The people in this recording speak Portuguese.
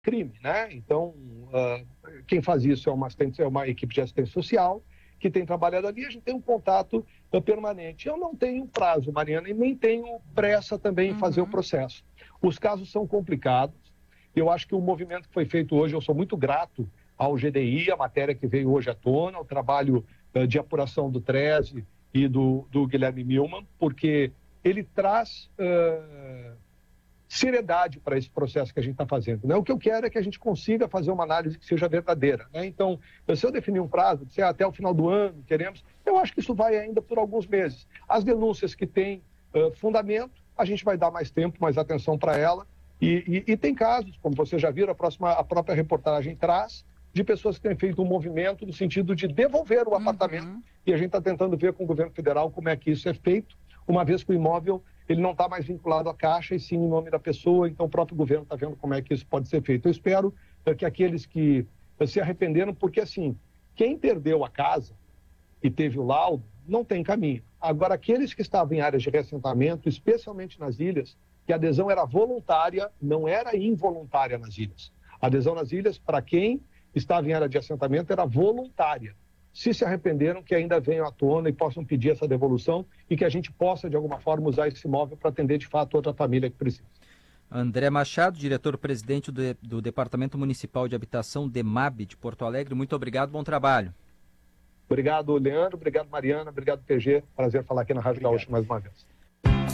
crime, né? Então, quem faz isso é uma equipe de assistência social que tem trabalhado ali, a gente tem um contato permanente. Eu não tenho prazo, Mariana, e nem tenho pressa também em fazer o processo. Os casos são complicados. Eu acho que o movimento que foi feito hoje, eu sou muito grato ao GDI, a matéria que veio hoje à tona, o trabalho de apuração do Treze e do Guilherme Milman, porque ele traz seriedade para esse processo que a gente está fazendo, né? O que eu quero é que a gente consiga fazer uma análise que seja verdadeira, né? Então, se eu definir um prazo, se até o final do ano queremos, eu acho que isso vai ainda por alguns meses. As denúncias que têm fundamento, a gente vai dar mais tempo, mais atenção para ela. E tem casos, como vocês já viram, a própria reportagem traz, de pessoas que têm feito um movimento no sentido de devolver o apartamento, e a gente está tentando ver com o governo federal como é que isso é feito, uma vez que o imóvel ele não está mais vinculado à Caixa, e sim em nome da pessoa, então o próprio governo está vendo como é que isso pode ser feito. Eu espero que aqueles que se arrependeram, porque assim, quem perdeu a casa e teve o laudo, não tem caminho. Agora, aqueles que estavam em áreas de reassentamento, especialmente nas ilhas, que a adesão era voluntária, não era involuntária nas ilhas. A adesão nas ilhas, para quem estava em área de assentamento, era voluntária. Se arrependeram, que ainda venham à tona e possam pedir essa devolução e que a gente possa, de alguma forma, usar esse imóvel para atender, de fato, outra família que precisa. André Machado, diretor-presidente do Departamento Municipal de Habitação, DEMAB, de Porto Alegre. Muito obrigado, bom trabalho. Obrigado, Leandro. Obrigado, Mariana. Obrigado, PG. Prazer falar aqui na Rádio Gaúcha mais uma vez.